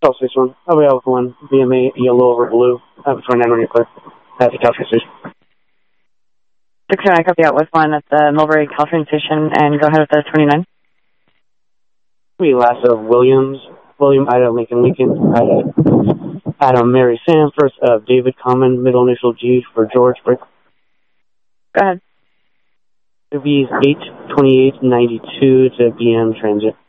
South 61. I'll be Alpha 1, BMA, yellow over blue. I have a 29 on your clear. At the Caltrain Station. 69, copy out, West 1 at the Mulberry Caltrain Station, and go ahead with the 29. Last of Williams, William, Ida, Lincoln, Ida, Adam, Mary, Sam, first of David, Common, middle initial G for George, break. Go ahead. It would be 82892 to BM transit.